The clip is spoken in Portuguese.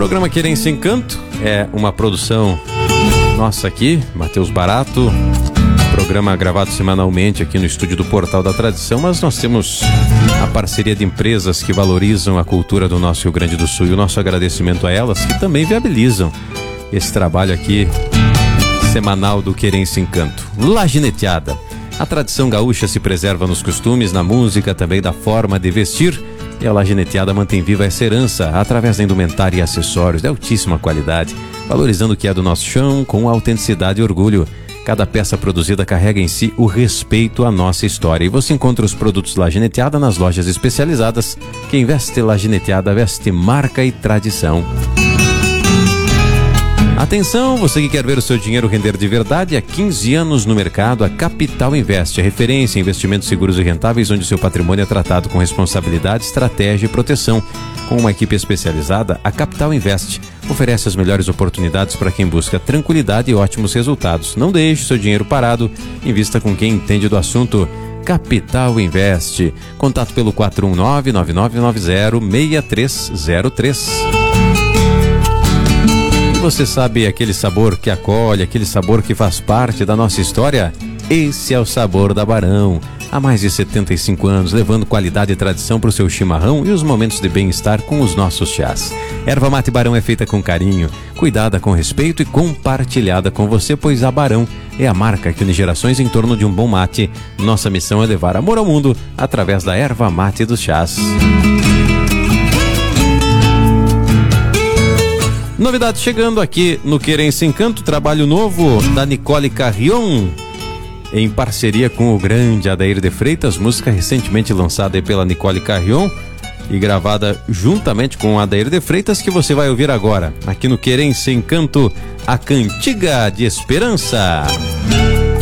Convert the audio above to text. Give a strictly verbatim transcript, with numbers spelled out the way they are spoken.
Programa Querência Encanto é uma produção nossa aqui, Matheus Barato. Programa gravado semanalmente aqui no estúdio do Portal da Tradição, mas nós temos a parceria de empresas que valorizam a cultura do nosso Rio Grande do Sul e o nosso agradecimento a elas que também viabilizam esse trabalho aqui semanal do Querência Encanto. Lagineteada. A tradição gaúcha se preserva nos costumes, na música, também da forma de vestir. E a Lagineteada mantém viva essa herança através da indumentária e acessórios de altíssima qualidade, valorizando o que é do nosso chão com autenticidade e orgulho. Cada peça produzida carrega em si o respeito à nossa história. E você encontra os produtos Lagineteada nas lojas especializadas. Quem veste Lagineteada veste marca e tradição. Atenção, você que quer ver o seu dinheiro render de verdade, há quinze anos no mercado, a Capital Invest, a referência em investimentos seguros e rentáveis, onde o seu patrimônio é tratado com responsabilidade, estratégia e proteção. Com uma equipe especializada, a Capital Invest oferece as melhores oportunidades para quem busca tranquilidade e ótimos resultados. Não deixe seu dinheiro parado, invista com quem entende do assunto. Capital Invest. Contato pelo quatro um nove, nove nove nove zero, seis três zero três. Você sabe aquele sabor que acolhe, aquele sabor que faz parte da nossa história? Esse é o sabor da Barão. Há mais de setenta e cinco anos, levando qualidade e tradição para o seu chimarrão e os momentos de bem-estar com os nossos chás. Erva mate Barão é feita com carinho, cuidada com respeito e compartilhada com você, pois a Barão é a marca que une gerações em torno de um bom mate. Nossa missão é levar amor ao mundo através da erva mate dos chás. Novidade chegando aqui no Querência Encanto, trabalho novo da Nicole Carrion, em parceria com o grande Adair de Freitas, música recentemente lançada pela Nicole Carrion e gravada juntamente com o Adair de Freitas, que você vai ouvir agora, aqui no Querência Encanto, a Cantiga de Esperança.